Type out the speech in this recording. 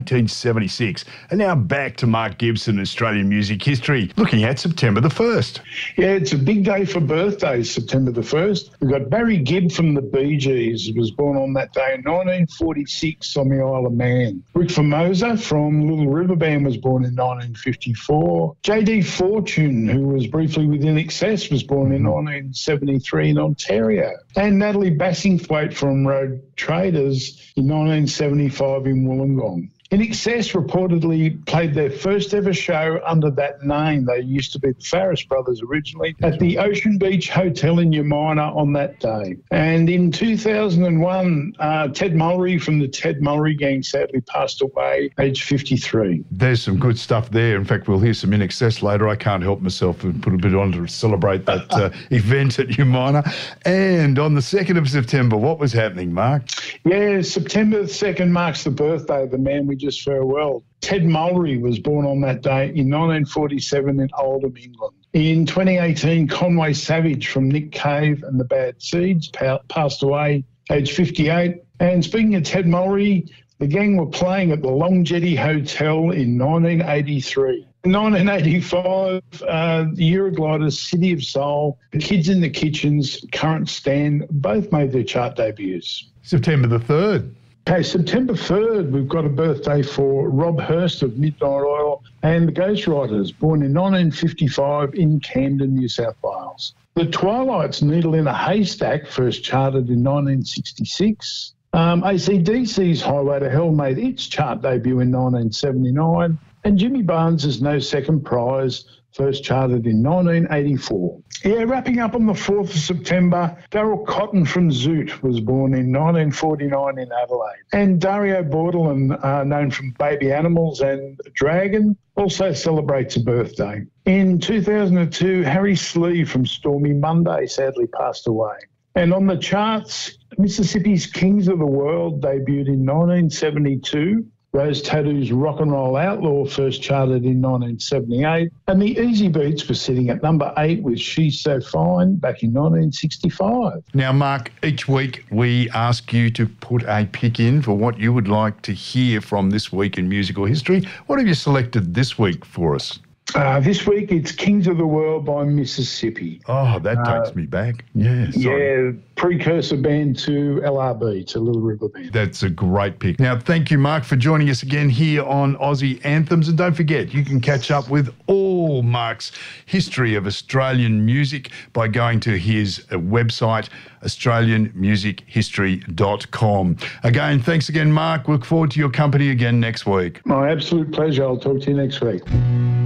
1976. And now back to Mark Gibson, Australian music history, looking at September the 1st. Yeah, it's a big day for birthdays, September the 1st. We've got Barry Gibb from the Bee Gees, who was born on that day in 1946 on the Isle of Man. Rick Formosa from Little River Band was born in 1954. J.D. Fortune, who was briefly with INXS, was born in 1973 in Ontario. And Natalie Bassingthwaite from Road Traders in 1975 in Wollongong. INXS reportedly played their first ever show under that name. They used to be the Farris Brothers originally at the Ocean Beach Hotel in Yamina on that day. And in 2001, Ted Mulry from the Ted Mulry Gang sadly passed away, aged 53. There's some good stuff there. In fact, we'll hear some INXS later. I can't help myself and put a bit on to celebrate that event at Yamina. And on the 2nd of September, what was happening, Mark? Yeah, September 2nd marks the birthday of the man we just farewelled. Ted Mulry was born on that day in 1947 in Oldham, England. In 2018, Conway Savage from Nick Cave and the Bad Seeds passed away, aged 58. And speaking of Ted Mulry, the gang were playing at the Long Jetty Hotel in 1983. In 1985, the Eurogliders, City of Soul, The Kids in the Kitchens, Current Stand, both made their chart debuts. September the 3rd. Okay, September 3rd, we've got a birthday for Rob Hurst of Midnight Oil and the Ghostwriters, born in 1955 in Camden, New South Wales. The Twilight's Needle in a Haystack first charted in 1966. AC/DC's Highway to Hell made its chart debut in 1979. And Jimmy Barnes' No Second Prize first charted in 1984. Yeah, wrapping up on the 4th of September, Darryl Cotton from Zoot was born in 1949 in Adelaide. And Dario Bordelin, known from Baby Animals and Dragon, also celebrates a birthday. In 2002, Harry Slee from Stormy Monday sadly passed away. And on the charts, Mississippi's Kings of the World debuted in 1972. Rose Tattoo's Rock and Roll Outlaw first charted in 1978, and the Easy Beats were sitting at number 8 with She's So Fine back in 1965. Now, Mark, each week we ask you to put a pick in for what you would like to hear from this week in musical history. What have you selected this week for us? This week it's Kings of the World by Mississippi. Oh, that takes me back. Yeah, sorry. Yeah, precursor band to LRB, to Little River Band. That's a great pick. Now, thank you, Mark, for joining us again here on Aussie Anthems. And don't forget, you can catch up with all Mark's history of Australian music by going to his website, australianmusichistory.com. Again, thanks again, Mark. Look forward to your company again next week. My absolute pleasure. I'll talk to you next week.